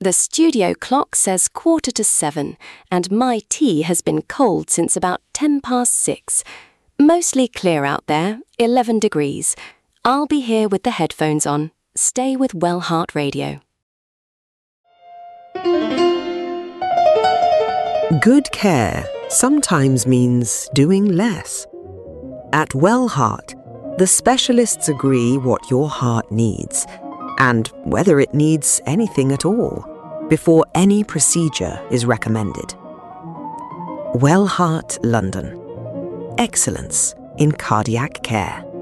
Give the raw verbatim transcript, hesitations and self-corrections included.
The studio clock says quarter to seven, and my tea has been cold since about ten past six. Mostly clear out there, eleven degrees. I'll be here with the headphones on. Stay with Wellheart Radio. Good care sometimes means doing less. At Wellheart, the specialists agree what your heart needs, and whether it needs anything at all, before any procedure is recommended. Wellheart London. Excellence in cardiac care.